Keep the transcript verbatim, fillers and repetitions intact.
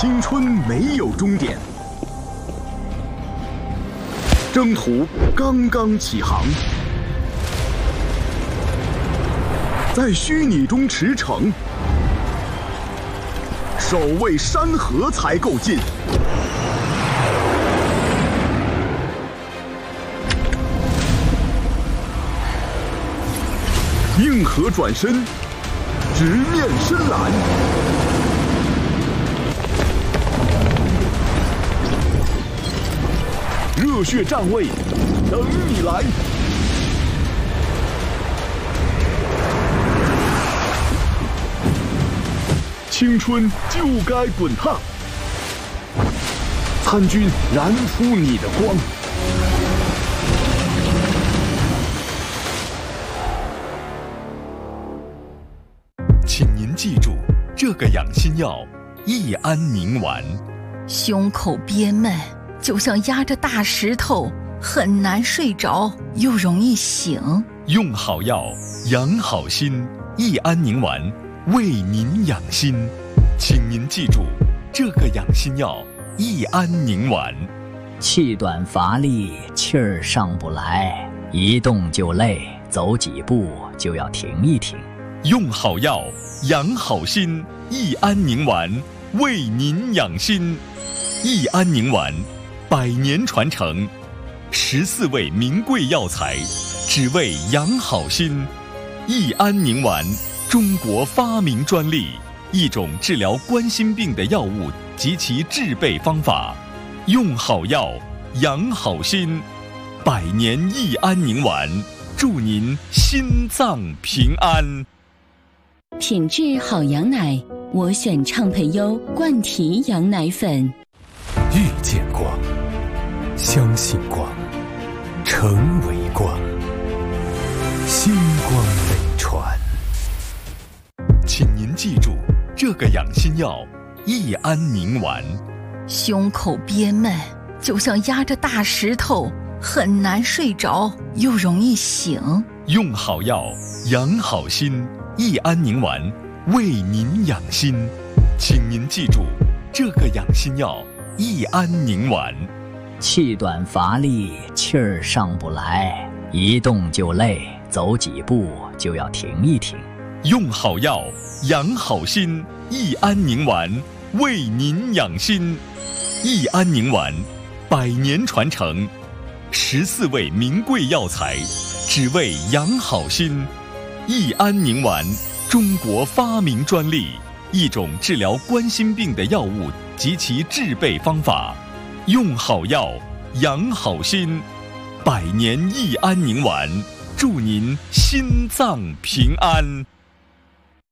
青春没有终点，征途刚刚起航，在虚拟中驰骋，守卫山河才够劲。硬核转身，直面深蓝。热血站位，等你来！青春就该滚烫，参军燃出你的光。 请您记住这个养心药益安宁丸。 胸口憋闷，就像压着大石头，很难睡着，又容易醒。 用好药，养好心，益安宁丸为您养心。请您记住这个养心药益安宁丸。 气短乏力，气儿上不来，一动就累，走几步就要停一停。 用好药，养好心，益安宁丸为您养心。益安宁丸，百年传承，十四味名贵药材，只为养好心。益安宁丸，中国发明专利，一种治疗冠心病的药物及其制备方法。用好药，养好心，百年益安宁丸，祝您心脏平安。 品质好羊奶，我选畅培优冠提羊奶粉。 遇见光，相信光，成为光，星光飞传。 请您记住这个养心药益安宁丸。 胸口憋闷，就像压着大石头，很难睡着，又容易醒。 用好药，养好心，益安宁丸为您养心。请您记住这个养心药益安宁丸。 气短乏力，气儿上不来，一动就累，走几步就要停一停。 用好药，养好心，益安宁丸为您养心。益安宁丸，百年传承，十四味名贵药材，只为养好心。益安宁丸，中国发明专利，一种治疗冠心病的药物及其制备方法。用好药，养好心，百年益安宁丸，祝您心脏平安。